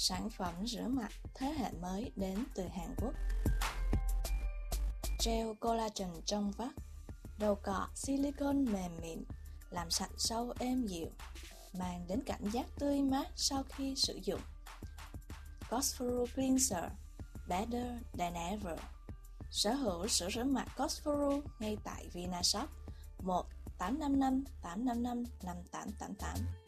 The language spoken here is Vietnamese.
Sản phẩm rửa mặt thế hệ mới đến từ Hàn Quốc. Gel collagen trong vắt, đầu cọ silicone mềm mịn, làm sạch sâu êm dịu, mang đến cảm giác tươi mát sau khi sử dụng. Cosforu Cleanser, better than ever. Sở hữu sữa rửa mặt Cosforu ngay tại Vinashop 1-855-855-5888.